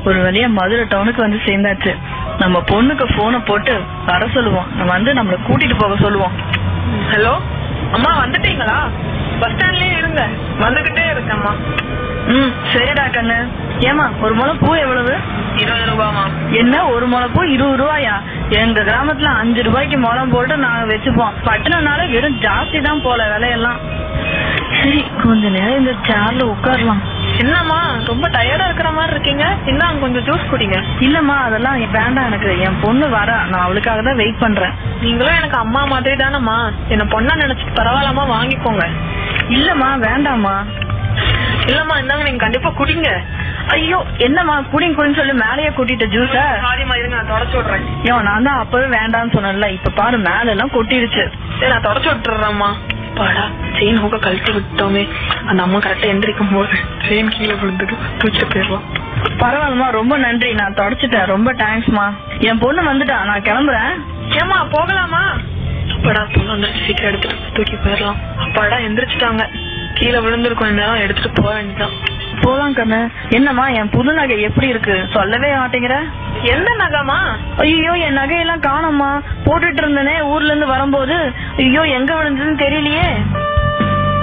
ஒரு வழியா மதுரை டவுனுக்கு வந்து சேர்ந்தாச்சு. நம்ம பொண்ணுக்கு போனை போட்டு வர சொல்லுவோம். நம்ம வந்து நம்மள கூட்டிட்டு போக சொல்லுவோம். ஹலோ அம்மா, வந்துட்டீங்களா? பஸ் ஸ்டாண்ட்லயே இருங்க, வந்துகிட்டே இருக்கேம்மா. சரிடா கண்ணு. ஏமா ஒரு முளை பூ எவ்வளவு? 20 ரூபாமா. என்ன ஒரு முளை பூ 20 ரூபாயா? எங்க கிராமத்துல 5 ரூபாய்க்கு முளம் போட்டு நாங்க வச்சுப்போம். பட்டணம்னால வெறும் ஜாஸ்தி தான் போல விலையெல்லாம். சரி, கொஞ்ச நேரம் இந்த சேர்ல உட்காரலாம். என்னம்மா ரொம்ப டயர்டா இருக்கிற மாதிரி இருக்கீங்க? இன்னும் கொஞ்சம் ஜூஸ் குடிங்க. இல்லம்மா, அதெல்லாம் வேண்டாம். எனக்கு என் பொண்ணு வர, நான் அவளுக்காக தான் வெயிட் பண்றேன். நீங்களும் எனக்கு அம்மா மாதிரி தானம்மா, என்ன பொண்ணா நினைச்சிட்டு பரவாயில்லாம வாங்கிக்கோங்க. இல்லம்மா, வேண்டாமா. இல்லம்மா, இந்தாங்க, நீங்க கண்டிப்பா குடிங்க. ஐயோ, என்னம்மா குடின்னு சொல்லி மேலேயே கூட்டிட்ட ஜூஸ? சாரிம்மா, இருங்க, நான் தொடச்சு விடுறேன். நான் தான் அப்பவே வேண்டாம்னு சொன்னேன்ல, இப்ப பாரு மேல எல்லாம் கொட்டிடுச்சு. சரி, நான் தொடச்சு விட்டுறேன்மா. பாடா, செயின் ஹூக்க கழட்டி விட்டோமே. அந்த அம்மா கரெக்டா எந்திரிக்கும் போது செயின் கீழே விழுந்துட்டு தூக்கிட்டு போயிடலாம். பரவாயில்லமா, ரொம்ப நன்றி. நான் தொடச்சிட்டேன். ரொம்ப தேங்க்ஸ்மா. என் பொண்ணு வந்துட்டா, நான் கிளம்புறேன். ஏமா போகலாமா? அப்பாடா, பொண்ணு வந்துருச்சு, சீக்கிரம் எடுத்துட்டு தூக்கி போயிடலாம். அப்பாடா எந்திரிச்சிட்டாங்க. கீழே விழுந்திருக்கும் நேரம், எடுத்துட்டு போக வேண்டியதான். போலாம் கண்ணு. என்னம்மா என் புது நகை எப்படி இருக்கு? சொல்லவே மாட்டேங்கிற. எந்த நகைமா? ஐயோ, என் நகையெல்லாம் காணோம்மா. போட்டுட்டு இருந்தனே ஊர்ல இருந்து வரும்போது. ஐயோ, எங்க விழுந்ததுன்னு தெரியலையே.